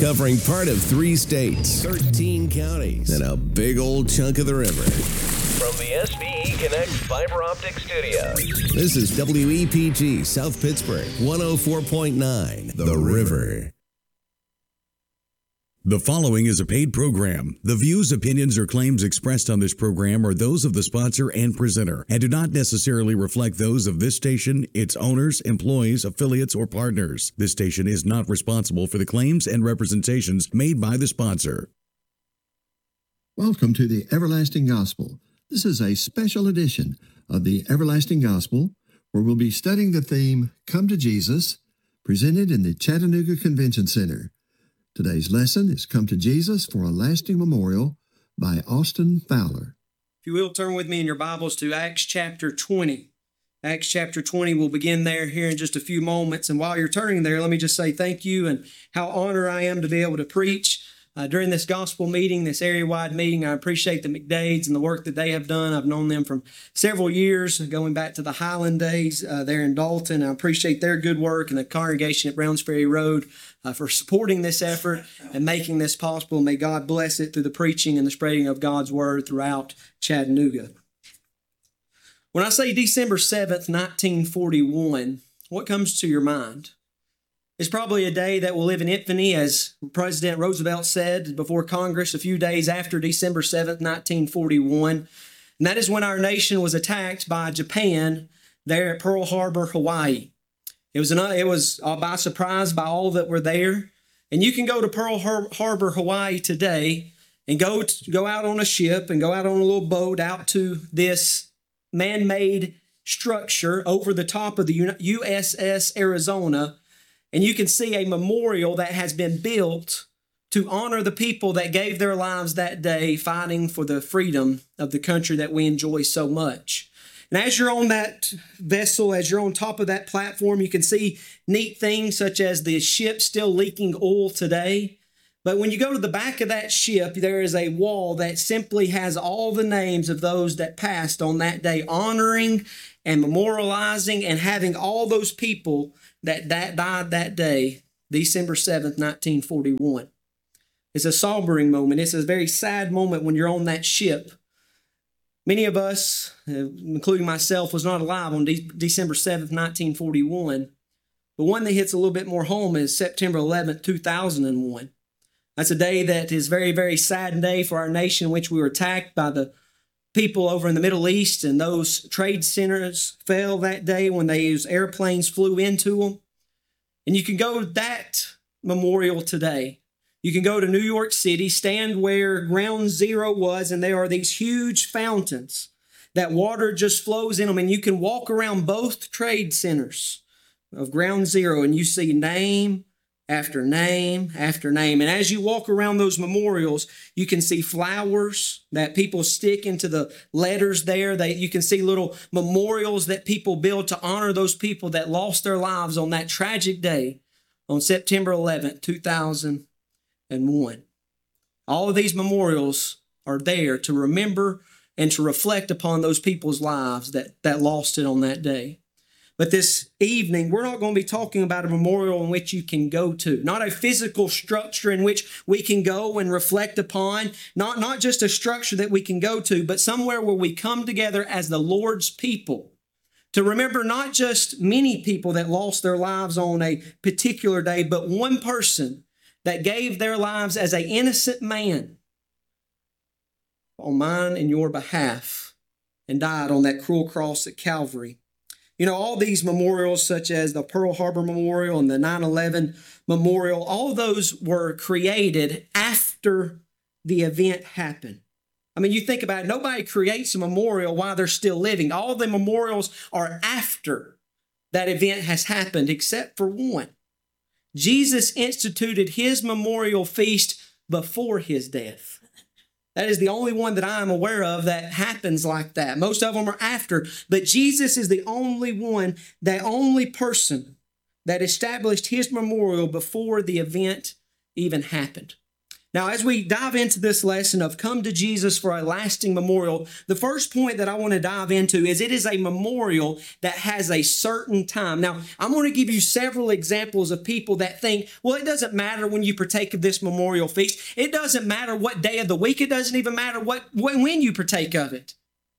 covering part of 3 states, 13 counties, and a big old chunk of the river. From the SVE Connect Fiber Optic Studios. This is WEPG South Pittsburgh, 104.9, The River. The following is a paid program. The views, opinions, or claims expressed on this program are those of the sponsor and presenter and do not necessarily reflect those of this station, its owners, employees, affiliates, or partners. This station is not responsible for the claims and representations made by the sponsor. Welcome to the Everlasting Gospel. This is a special edition of the Everlasting Gospel where we'll be studying the theme, Come to Jesus, presented in the Chattanooga Convention Center. Today's lesson is Come to Jesus for a Lasting Memorial by Austin Fowler. If you will, turn with me in your Bibles to Acts chapter 20. Acts chapter 20, we'll begin there here in just a few moments. And while you're turning there, let me just say thank you and how honored I am to be able to preach during this gospel meeting, this area-wide meeting. I appreciate the McDades and the work that they have done. I've known them from several years, going back to the Highland days there in Dalton. I appreciate their good work and the congregation at Browns Ferry Road for supporting this effort and making this possible. May God bless it through the preaching and the spreading of God's word throughout Chattanooga. When I say December 7th, 1941, what comes to your mind? It's probably a day that will live in infamy, as President Roosevelt said before Congress a few days after December 7th, 1941. And that is when our nation was attacked by Japan there at Pearl Harbor, Hawaii. It was by surprise by all that were there. And you can go to Pearl Harbor, Hawaii today and go out on a ship and go out on a little boat out to this man-made structure over the top of the USS Arizona. And you can see a memorial that has been built to honor the people that gave their lives that day fighting for the freedom of the country that we enjoy so much. And as you're on that vessel, as you're on top of that platform, you can see neat things such as the ship still leaking oil today. But when you go to the back of that ship, there is a wall that simply has all the names of those that passed on that day, honoring and memorializing and having all those people that died that day, December 7th, 1941. It's a sobering moment. It's a very sad moment when you're on that ship. Many of us, including myself, was not alive on December 7th, 1941. But one that hits a little bit more home is September 11th, 2001. That's a day that is very, very sad day for our nation, in which we were attacked by the people over in the Middle East, and those trade centers fell that day when those airplanes flew into them. And you can go to that memorial today. You can go to New York City, stand where Ground Zero was, and there are these huge fountains that water just flows in them. And you can walk around both trade centers of Ground Zero, and you see name after name after name. And as you walk around those memorials, you can see flowers that people stick into the letters there. You can see little memorials that people build to honor those people that lost their lives on that tragic day on September 11th, 2001. All of these memorials are there to remember and to reflect upon those people's lives that lost it on that day. But this evening, we're not going to be talking about a memorial in which you can go to, not a physical structure in which we can go and reflect upon, not just a structure that we can go to, but somewhere where we come together as the Lord's people to remember not just many people that lost their lives on a particular day, but one person that gave their lives as an innocent man on mine and your behalf and died on that cruel cross at Calvary. You know, all these memorials, such as the Pearl Harbor Memorial and the 9/11 Memorial, all of those were created after the event happened. I mean, you think about it, nobody creates a memorial while they're still living. All the memorials are after that event has happened, except for one. Jesus instituted his memorial feast before his death. That is the only one that I'm aware of that happens like that. Most of them are after, but Jesus is the only one, the only person that established his memorial before the event even happened. Now, as we dive into this lesson of come to Jesus for a lasting memorial, the first point that I want to dive into is it is a memorial that has a certain time. Now, I'm going to give you several examples of people that think, well, it doesn't matter when you partake of this memorial feast. It doesn't matter what day of the week. It doesn't even matter when you partake of it.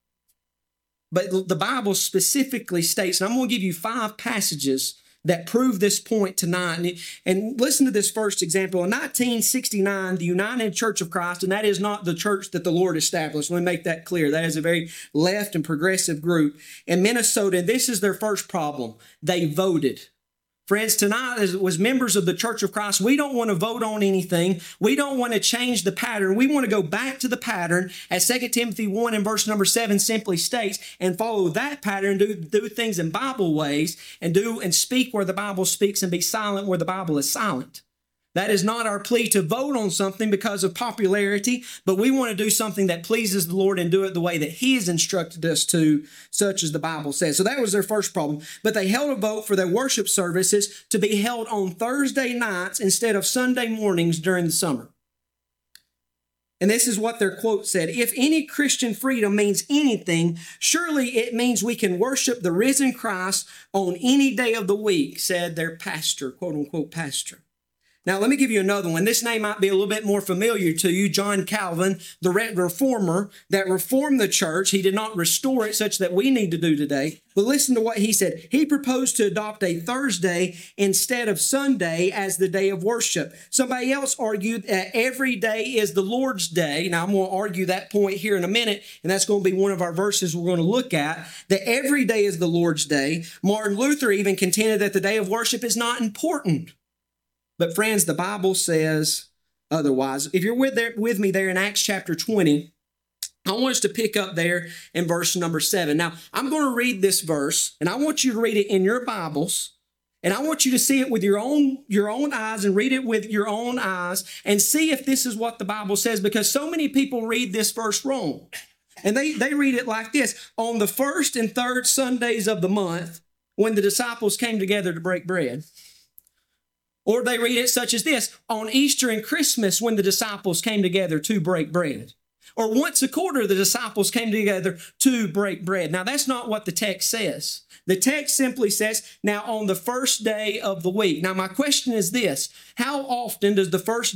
But the Bible specifically states, and I'm going to give you 5 passages that prove this point tonight. And listen to this first example. In 1969, the United Church of Christ, and that is not the church that the Lord established. Let me make that clear. That is a very left and progressive group. In Minnesota, this is their first problem. They voted. Friends, tonight, as members of the Church of Christ, we don't want to vote on anything. We don't want to change the pattern. We want to go back to the pattern, as 2 Timothy 1 and verse number 7 simply states, and follow that pattern, do things in Bible ways, and speak where the Bible speaks and be silent where the Bible is silent. That is not our plea to vote on something because of popularity, but we want to do something that pleases the Lord and do it the way that He has instructed us to, such as the Bible says. So that was their first problem. But they held a vote for their worship services to be held on Thursday nights instead of Sunday mornings during the summer. And this is what their quote said: "If any Christian freedom means anything, surely it means we can worship the risen Christ on any day of the week," said their pastor, quote unquote pastor. Now, let me give you another one. This name might be a little bit more familiar to you. John Calvin, the reformer that reformed the church. He did not restore it such that we need to do today. But listen to what he said. He proposed to adopt a Thursday instead of Sunday as the day of worship. Somebody else argued that every day is the Lord's day. Now, I'm going to argue that point here in a minute, and that's going to be one of our verses we're going to look at, that every day is the Lord's day. Martin Luther even contended that the day of worship is not important. But friends, the Bible says otherwise. If you're with me there in Acts chapter 20, I want us to pick up there in verse number 7. Now, I'm going to read this verse, and I want you to read it in your Bibles, and I want you to see it with your own eyes and read it with your own eyes and see if this is what the Bible says, because so many people read this verse wrong. And they read it like this: on the first and third Sundays of the month, when the disciples came together to break bread. Or they read it such as this: on Easter and Christmas, when the disciples came together to break bread. Or once a quarter, the disciples came together to break bread. Now, that's not what the text says. The text simply says, now on the first day of the week. Now, my question is this: how often does the first